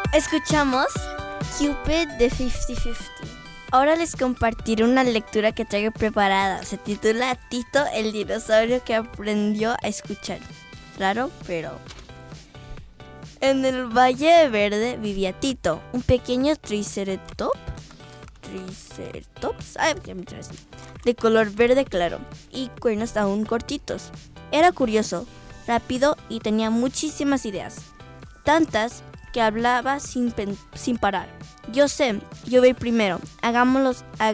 Escuchamos Cupid de 50-50. Ahora les compartiré una lectura que traigo preparada. Se titula Tito, el dinosaurio que aprendió a escuchar. Raro, pero... En el Valle Verde vivía Tito, un pequeño triceratops, de color verde claro y cuernos aún cortitos. Era curioso, rápido y tenía muchísimas ideas. Tantas que hablaba sin parar. Yo sé, yo voy primero. Hagámoslo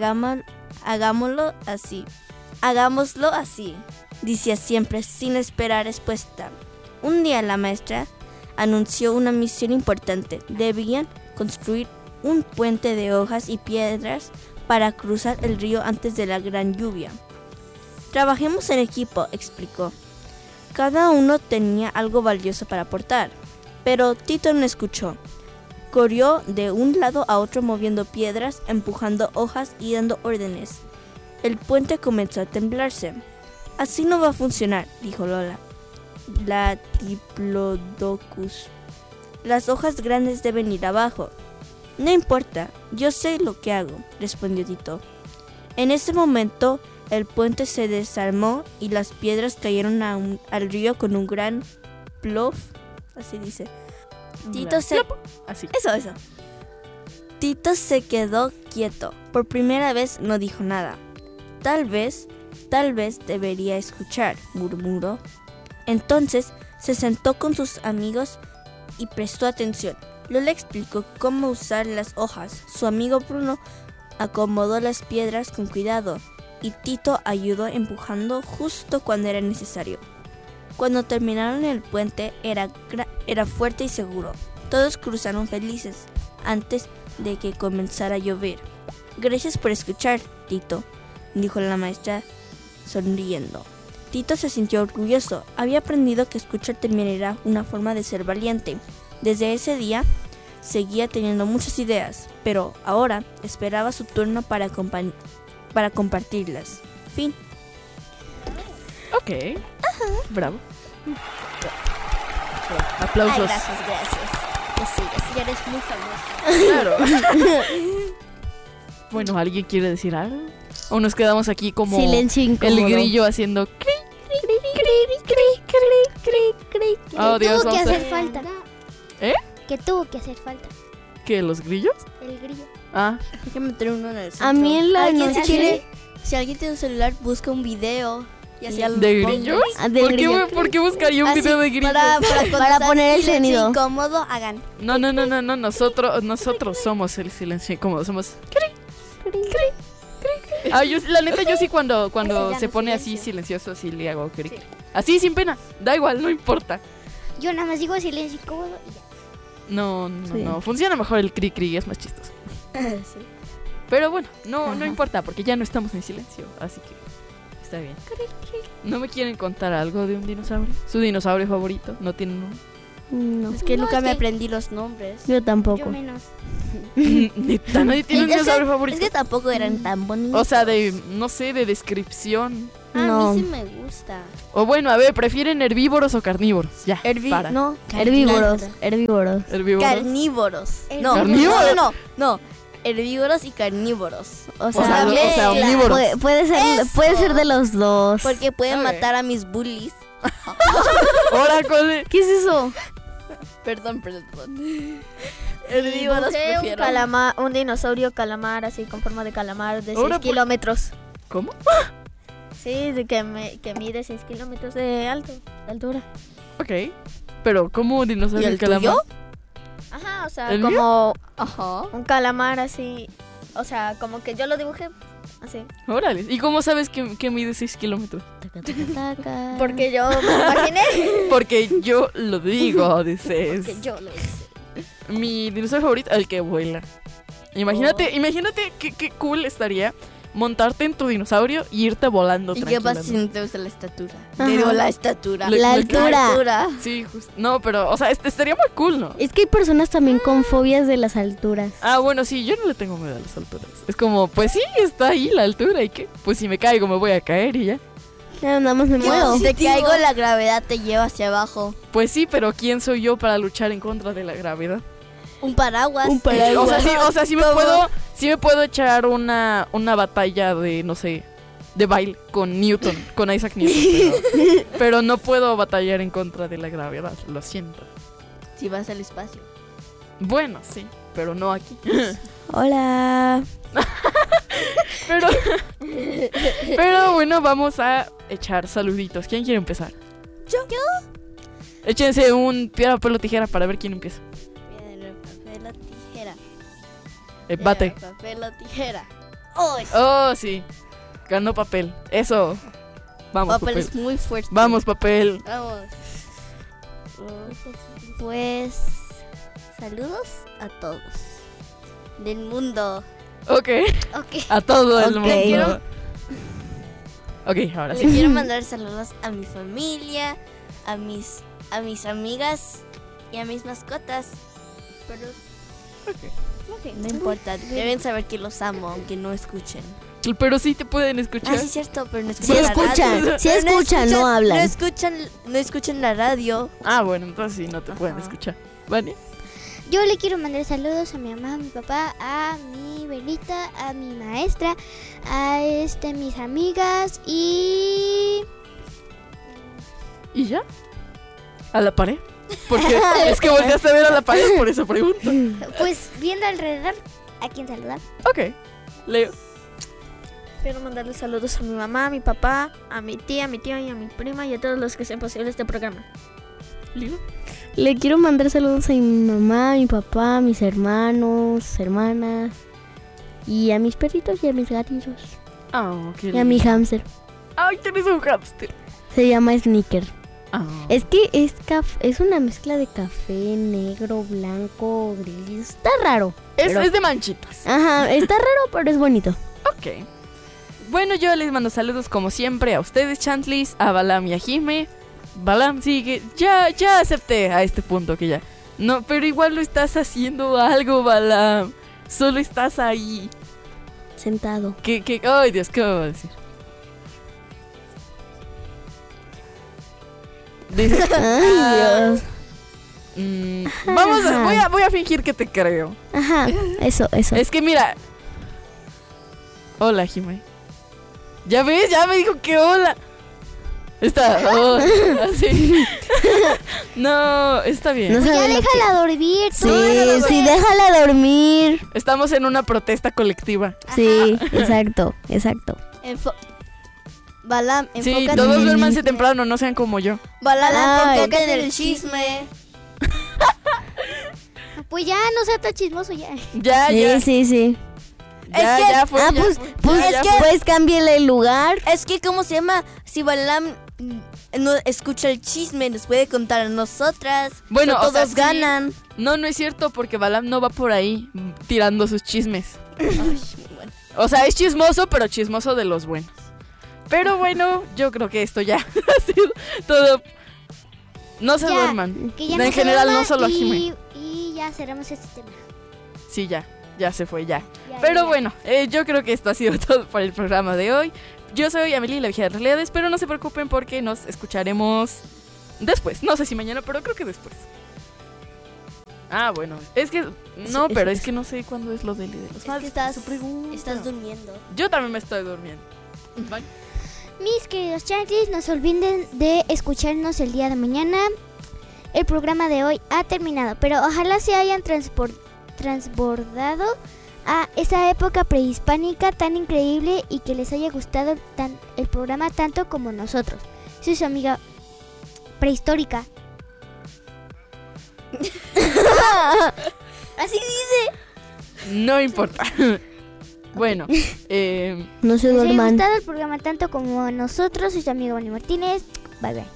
así, decía siempre sin esperar respuesta. Un día la maestra anunció una misión importante. Debían construir un puente de hojas y piedras para cruzar el río antes de la gran lluvia. Trabajemos en equipo, explicó. Cada uno tenía algo valioso para aportar, pero Tito no escuchó. Corrió de un lado a otro moviendo piedras, empujando hojas y dando órdenes. El puente comenzó a temblarse. Así no va a funcionar, dijo Lola, la Diplodocus. Las hojas grandes deben ir abajo. No importa, yo sé lo que hago, respondió Tito. En ese momento, el puente se desarmó y las piedras cayeron al río con un gran plof. Así dice. Tito se... Así. Eso. Tito se quedó quieto. Por primera vez no dijo nada. Tal vez debería escuchar, murmuró. Entonces se sentó con sus amigos y prestó atención. Lola explicó cómo usar las hojas. Su amigo Bruno acomodó las piedras con cuidado y Tito ayudó empujando justo cuando era necesario. Cuando terminaron el puente era fuerte y seguro. Todos cruzaron felices antes de que comenzara a llover. Gracias por escuchar, Tito, dijo la maestra sonriendo. Tito se sintió orgulloso. Había aprendido que escuchar también era una forma de ser valiente. Desde ese día seguía teniendo muchas ideas, pero ahora esperaba su turno para compartirlas. Fin. Ok. Bravo. Aplausos. Ay, gracias. Ya eres muy famosa. Claro. Bueno, ¿alguien quiere decir algo? ¿O nos quedamos aquí como silencio incómodo, el grillo haciendo cri, cri, cri, cri? Oh, Dios, tuvo que vamos a... hacer falta. ¿Eh? Que tuvo que hacer falta. ¿Qué, los grillos? El grillo. Ah. Hay que meter uno en el centro. A mí en la noche... Si alguien tiene un celular, busca un video. Y así ¿De grillos? ¿Por qué buscaría un video de grillos? Para poner el sonido incómodo, hagan. No. Nosotros somos el silencio incómodo. Somos... La neta, yo sí cuando se pone así silencioso, sí le hago cri. Sí. Así, sin pena. Da igual, no importa. Yo nada más digo silencio incómodo y ya. No. Funciona mejor el cri, es más chistoso. Sí. Pero bueno, no importa, porque ya no estamos en silencio, así que está bien. ¿No me quieren contar algo de un dinosaurio? ¿Su dinosaurio favorito? ¿No tienen uno? No. Es que nunca me aprendí los nombres. Yo tampoco. Yo menos. ¿Neta nadie tiene un dinosaurio favorito? Es que tampoco eran tan bonitos. O sea, de descripción. A mí sí me gusta. O bueno, a ver, ¿prefieren herbívoros o carnívoros? Ya, para. No, herbívoros. ¿Herbívoros? Carnívoros. ¿Carnívoros? No. Herbívoros y carnívoros. O sea, omnívoros. Puede ser de los dos. Porque pueden matar a mis bullies. Oráculo. ¿Qué es eso? Perdón. Herbívoros prefiero. Un dinosaurio calamar así con forma de calamar de 6 kilómetros. ¿Cómo? Sí, que mide 6 kilómetros de altura. Ok. Pero, ¿cómo un dinosaurio ¿Y el calamar? tuyo? Ajá, o sea, ¿El como Ajá. un calamar así. O sea, como que yo lo dibujé así. Órale. ¿Y cómo sabes que mide 6 kilómetros? Porque yo me imaginé. Porque yo lo digo, dices. Porque yo lo hice. Mi dinosaurio favorito, el que vuela. Imagínate qué cool estaría montarte en tu dinosaurio y irte volando. ¿Y qué pasa si no te gusta la estatura? Ajá. Digo, la estatura. La altura. Sí, justo. No, pero, o sea, estaría muy cool, ¿no? Es que hay personas también con fobias de las alturas. Ah, bueno, sí, yo no le tengo miedo a las alturas. Es como, pues sí, está ahí la altura, ¿y qué? Pues si me caigo me voy a caer y ya. Ya nada más me muevo. Si te caigo, la gravedad te lleva hacia abajo. Pues sí, pero ¿quién soy yo para luchar en contra de la gravedad? Un paraguas. O sea, sí me puedo echar una batalla de, no sé, de baile con Newton, con Isaac Newton. Pero no puedo batallar en contra de la gravedad, lo siento. Si vas al espacio. Bueno, sí, pero no aquí. Hola. Pero bueno, vamos a echar saluditos. ¿Quién quiere empezar? Yo. Échense un piedra, papel o tijera para ver quién empieza. Piedra, papel o tijera. Bate. Piedra, papel o tijera. ¡Oh! Oh, sí. Ganó papel. Eso. Vamos, Papel papel. es muy fuerte. Vamos, papel. Vamos. Pues saludos a todos del mundo. Ok. Ok. A todo el Ok. mundo. Ok, ahora Le sí. quiero mandar saludos a mi familia, a mis amigas y a mis mascotas. Pero no importa, deben saber que los amo, aunque no escuchen. Pero sí te pueden escuchar. Ah, sí, cierto, pero no Sí escuchan la escuchan, radio. sí Pero escuchan, no hablan. No escuchan la radio. Ah, bueno, entonces sí, no te pueden escuchar. ¿Vale? Yo le quiero mandar saludos a mi mamá, a mi papá, a mi velita, a mi maestra, a mis amigas y ¿Y ya? ¿A la pared? Porque es que volteaste a ver a la pared, por eso pregunto. pues viendo alrededor a quién saludar. Ok, Leo. Quiero mandarle saludos a mi mamá, a mi papá, a mi tía, a mi tío y a mi prima y a todos los que sean posible este programa. Leo. Le quiero mandar saludos a mi mamá, a mi papá, a mis hermanos, hermanas. Y a mis perritos y a mis gatitos. Oh, qué Y a mi hámster. Ay, tienes un hamster. Se llama Sneaker. Oh. Es que es una mezcla de café, negro, blanco, gris. Está raro. pero- Es de manchitas. Ajá, está raro, pero es bonito. Ok. Bueno, yo les mando saludos como siempre a ustedes, Chantlis, a Balam y a Jime. Balam, sí, que ya acepté a este punto que ya. No, pero igual lo estás haciendo algo, Balam. Solo estás ahí. Sentado. Ay, Dios, ¿qué me va a decir? Dice, Ay, Dios. voy a fingir que te creo. Ajá, eso. Es que mira. Hola, Jime. ¿Ya ves? Ya me dijo que hola. Está. Oh, así. No, está bien. No Ya sabe lo que- déjala dormir. Sí, sí, déjala dormir. Estamos en una protesta colectiva. Sí, exacto. Balam, Sí, enfócate. todos duérmanse temprano, no sean como yo. Balam, Ay. enfócate en el chisme. Pues ya no sea tan chismoso ya. Ya, Sí. ya, Es que- ya fue. Ah, ya pues, fue. pues, Ya, es ya que fue. pues cámbiale el lugar. Es que, ¿cómo se llama? Si Balam no escucha el chisme, nos puede contar a nosotras. Bueno, So o sea, todos sí. ganan. No es cierto porque Balam no va por ahí tirando sus chismes. Ay, bueno. O sea, es chismoso, pero chismoso de los buenos. Pero bueno, yo creo que esto ya ha sido todo. No se Ya, duerman. Que ya En no se general, no duerma solo a Jime. y ya cerramos este tema. Sí, ya se fue, ya. Ya, Pero ya. bueno, yo creo que esto ha sido todo por el programa de hoy. Yo soy Amelie, la Vigía de Realidades, pero no se preocupen porque nos escucharemos después. No sé si mañana, pero creo que después. Ah, bueno, es que... No, Eso, pero eso, es que no sé cuándo es lo de los Es que padres, estás su pregunta. durmiendo. Yo también me estoy durmiendo. Bye. Mis queridos chantis, no se olviden de escucharnos el día de mañana. El programa de hoy ha terminado, pero ojalá se hayan transbordado a esa época prehispánica tan increíble y que les haya gustado el programa tanto como nosotros. Soy su amiga prehistórica. Así dice. No importa. Bueno, No se Les haya duerman. gustado el programa tanto como nosotros. Soy su amiga Bonnie Martínez. Bye bye.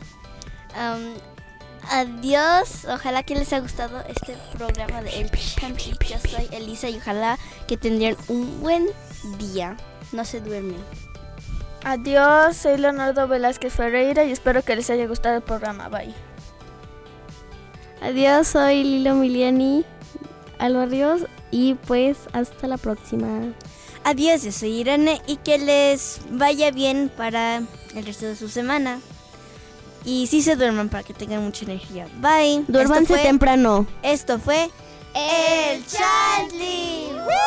Adiós. Ojalá que les haya gustado este programa de El Chanti. Yo soy Elisa y ojalá que tendrían un buen día. No se duermen. Adiós, soy Leonardo Velázquez Ferreira y espero que les haya gustado el programa. Bye. Adiós, soy Lilo Miliani. Alba Ríos. Y pues hasta la próxima. Adiós, yo soy Irene y que les vaya bien para el resto de su semana. Y sí se duerman para que tengan mucha energía. Bye. Duérmanse temprano. Esto fue El Chantley.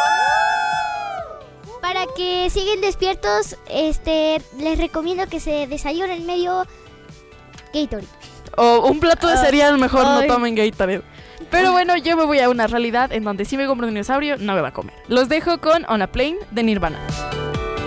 Para que sigan despiertos, les recomiendo que se desayunen medio Gatorade. O un plato de cereal, mejor Ay. no tomen Gatorade. Pero bueno, yo me voy a una realidad en donde si me compro un dinosaurio, no me va a comer. Los dejo con On a Plane de Nirvana.